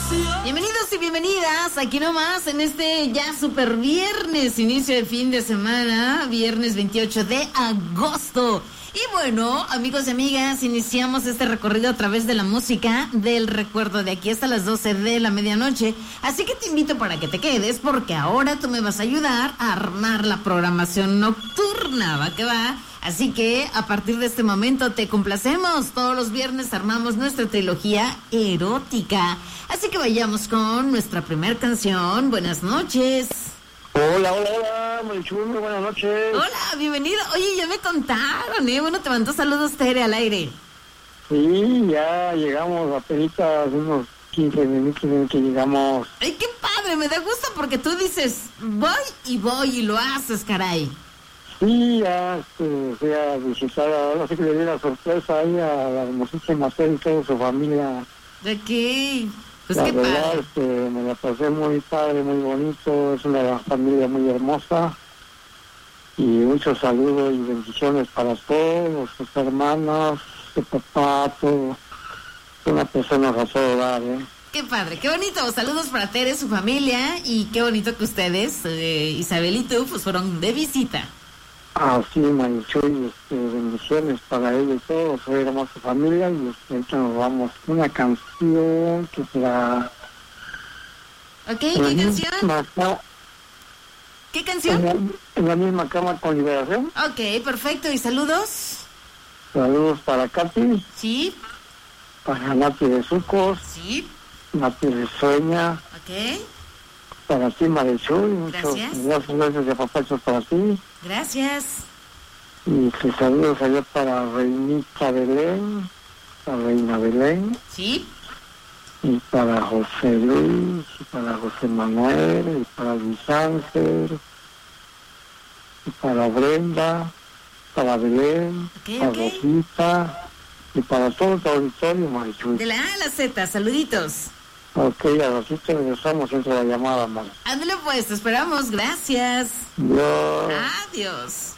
Bienvenidos y bienvenidas aquí nomás en este ya super viernes, inicio de fin de semana, viernes 28 de agosto. Y bueno, amigos y amigas, iniciamos este recorrido a través de la música del recuerdo de aquí hasta las 12 de la medianoche. Así que te invito para que te quedes porque ahora tú me vas a ayudar a armar la programación nocturna, ¿va que va? Así que a partir de este momento te complacemos. Todos los viernes armamos nuestra trilogía erótica. Así que vayamos con nuestra primer canción. Buenas noches. Hola, Marichuy, muy buenas noches. Hola, bienvenido. Oye, ya me contaron, Bueno, te mandó saludos Tere al aire. Sí, ya llegamos apenas unos 15 minutos en que llegamos. Ay, qué padre, me da gusto porque tú dices, voy y lo haces, caray. Sí, ya fui a visitar, ahora sí que le di la sorpresa ahí a la hermosísima Mateo y toda su familia. ¿De qué? Pues la qué verdad, padre. me la pasé muy padre, muy bonito, es una familia muy hermosa. Y muchos saludos y bendiciones para todos, sus hermanos, su papá, todo. Una persona a todo dar, Qué padre, qué bonito. Saludos para Tere, su familia, y qué bonito que ustedes, Isabel y tú, pues fueron de visita. Sí, Marichuy, bendiciones para ella y todos, soy hermosa familia, y ahorita nos vamos una canción que será... Ok, ¿qué canción? ¿Qué canción? En la misma cama con Liberación. Ok, perfecto, ¿y saludos? Saludos para Katy, Sí. para Nati de Sucos, Sí. Nati de Sueña, Ok, para ti, Marichuy, muchos gracias de papachos para ti. gracias. Y saludos allá para Reinita Belén, para Reina Belén. Sí. Y para José Luis, y para José Manuel, y para Luis Ángel, y para Brenda, para Belén, para Rosita, y para todo el auditorio, Marichuy. De la A a la Z, saluditos. Ok, a Rosita regresamos entre la llamada, Mar. Ándale pues, te esperamos, gracias. Dios. Adiós.